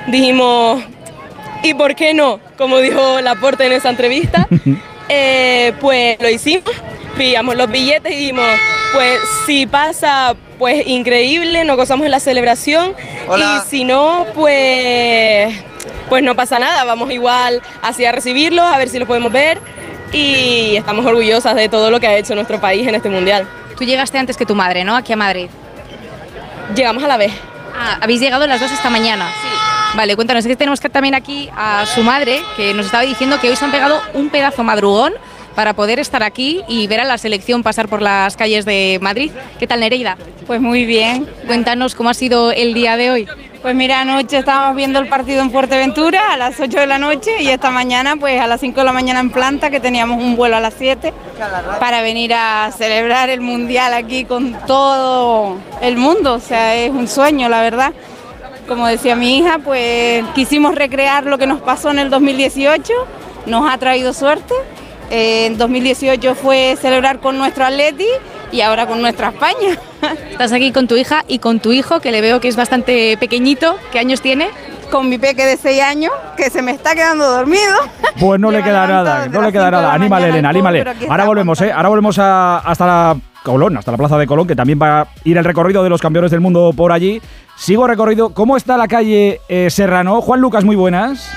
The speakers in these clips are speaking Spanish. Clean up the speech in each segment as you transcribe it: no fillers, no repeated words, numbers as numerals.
dijimos, ¿y por qué no? Como dijo Laporte en esa entrevista, pues lo hicimos, pillamos los billetes y dijimos, pues si pasa, pues increíble, nos gozamos en la celebración. Hola. Y si no, pues no pasa nada, vamos igual así a recibirlos, a ver si los podemos ver y estamos orgullosas de todo lo que ha hecho nuestro país en este mundial. Tú llegaste antes que tu madre, ¿no? Aquí a Madrid. Llegamos a la vez. Ah, habéis llegado las dos esta mañana. Sí. Vale, cuéntanos, es que tenemos también aquí a su madre, que nos estaba diciendo que hoy se han pegado un pedazo madrugón para poder estar aquí y ver a la selección pasar por las calles de Madrid. ¿Qué tal, Nereida? Pues muy bien. Cuéntanos cómo ha sido el día de hoy. Pues mira, anoche estábamos viendo el partido en Fuerteventura a las 8 de la noche y esta mañana pues a las 5 de la mañana en planta, que teníamos un vuelo a las 7 para venir a celebrar el Mundial aquí con todo el mundo. O sea, es un sueño, la verdad. Como decía mi hija, pues quisimos recrear lo que nos pasó en el 2018, nos ha traído suerte. En 2018 fue celebrar con nuestro Atleti y ahora con nuestra España. Estás aquí con tu hija y con tu hijo, que le veo que es bastante pequeñito. ¿Qué años tiene? Con mi peque de 6 años, que se me está quedando dormido. Pues no le queda nada, no le queda nada. Anímale, Elena, anímale. Ahora volvemos, Ahora volvemos hasta la Colón, hasta la plaza de Colón, que también va a ir el recorrido de los campeones del mundo por allí. Sigo recorrido. ¿Cómo está la calle Serrano? Juan Lucas, muy buenas.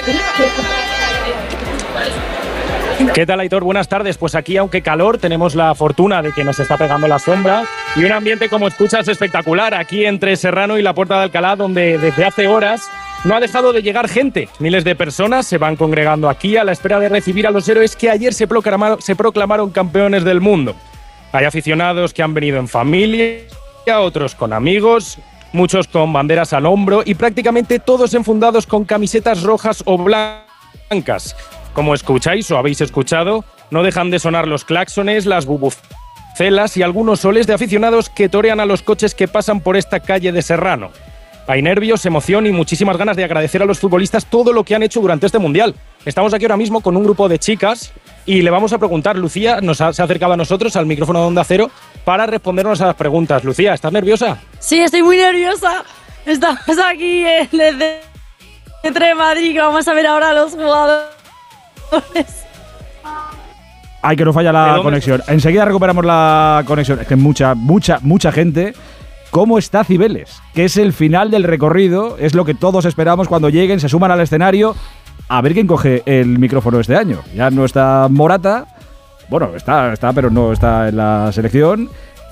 ¿Qué tal, Aitor? Buenas tardes. Pues aquí, aunque calor, tenemos la fortuna de que nos está pegando la sombra y un ambiente, como escuchas, espectacular aquí entre Serrano y la Puerta de Alcalá, donde desde hace horas no ha dejado de llegar gente. Miles de personas se van congregando aquí a la espera de recibir a los héroes que ayer se proclamaron campeones del mundo. Hay aficionados que han venido en familia, otros con amigos, muchos con banderas al hombro y prácticamente todos enfundados con camisetas rojas o blancas. Como escucháis o habéis escuchado, no dejan de sonar los claxones, las bubucelas y algunos soles de aficionados que torean a los coches que pasan por esta calle de Serrano. Hay nervios, emoción y muchísimas ganas de agradecer a los futbolistas todo lo que han hecho durante este Mundial. Estamos aquí ahora mismo con un grupo de chicas y le vamos a preguntar. Lucía se ha acercado a nosotros, al micrófono de Onda Cero, para respondernos a las preguntas. Lucía, ¿estás nerviosa? Sí, estoy muy nerviosa. Estamos aquí desde de Madrid, que vamos a ver ahora a los jugadores. Ay, que no falla la conexión. Enseguida recuperamos la conexión. Es que mucha gente. ¿Cómo está Cibeles? Que es el final del recorrido, es lo que todos esperamos cuando lleguen, se suman al escenario. A ver quién coge el micrófono este año. Ya no está Morata, bueno, está, pero no está en la selección.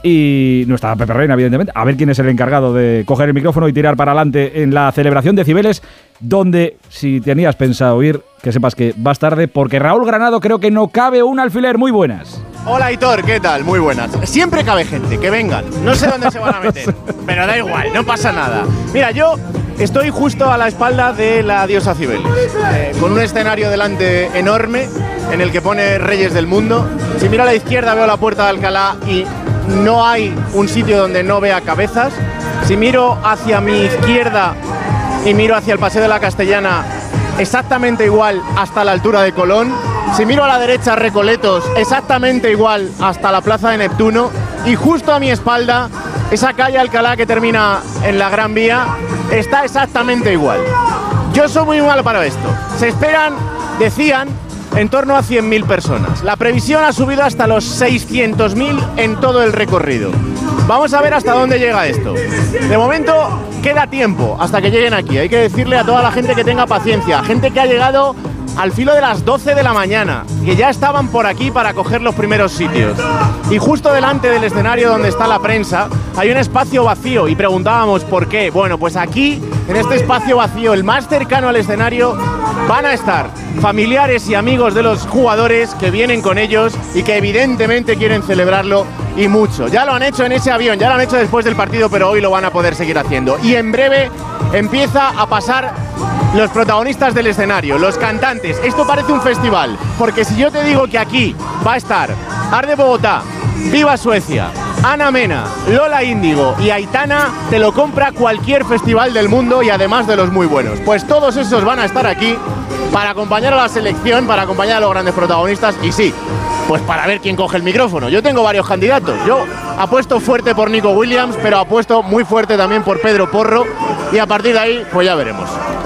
Y no está Pepe Reina, evidentemente. A ver quién es el encargado de coger el micrófono y tirar para adelante en la celebración de Cibeles, donde, si tenías pensado ir, que sepas que vas tarde, porque Raúl Granado creo que no cabe un alfiler. Muy buenas. Hola, Aitor, ¿qué tal? Muy buenas. Siempre cabe gente, que vengan. No sé dónde se van a meter, pero da igual, no pasa nada. Mira, yo estoy justo a la espalda de la diosa Cibeles, con un escenario delante enorme en el que pone Reyes del Mundo. Si miro a la izquierda veo la Puerta de Alcalá y no hay un sitio donde no vea cabezas. Si miro hacia mi izquierda y miro hacia el Paseo de la Castellana, exactamente igual hasta la altura de Colón. Si miro a la derecha, Recoletos, exactamente igual hasta la Plaza de Neptuno. Y justo a mi espalda, esa calle Alcalá que termina en la Gran Vía, está exactamente igual. Yo soy muy malo para esto. Se esperan, decían, en torno a 100.000 personas. La previsión ha subido hasta los 600.000 en todo el recorrido. Vamos a ver hasta dónde llega esto. De momento queda tiempo hasta que lleguen aquí. Hay que decirle a toda la gente que tenga paciencia. Gente que ha llegado al filo de las 12 de la mañana, que ya estaban por aquí para coger los primeros sitios. Y justo delante del escenario donde está la prensa hay un espacio vacío y preguntábamos por qué. Bueno, pues aquí, en este espacio vacío, el más cercano al escenario, van a estar familiares y amigos de los jugadores que vienen con ellos y que evidentemente quieren celebrarlo y mucho. Ya lo han hecho en ese avión, ya lo han hecho después del partido, pero hoy lo van a poder seguir haciendo. Y en breve empieza a pasar los protagonistas del escenario, los cantantes. Esto parece un festival, porque si yo te digo que aquí va a estar Arde Bogotá, Viva Suecia, Ana Mena, Lola Índigo y Aitana, te lo compra cualquier festival del mundo y además de los muy buenos. Pues todos esos van a estar aquí para acompañar a la selección, para acompañar a los grandes protagonistas y sí, pues para ver quién coge el micrófono. Yo tengo varios candidatos. Yo apuesto fuerte por Nico Williams, pero apuesto muy fuerte también por Pedro Porro y a partir de ahí, pues ya veremos.